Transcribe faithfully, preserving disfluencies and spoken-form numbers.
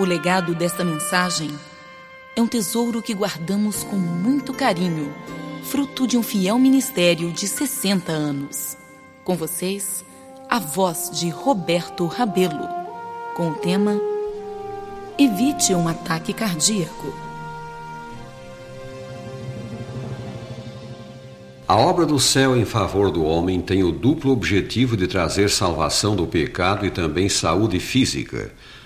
O legado desta mensagem é um tesouro que guardamos com muito carinho, fruto de um fiel ministério de sessenta anos. Com vocês, a voz de Roberto Rabelo, com o tema Evite um ataque cardíaco. A obra do céu em favor do homem tem o duplo objetivo de trazer salvação do pecado e também saúde física.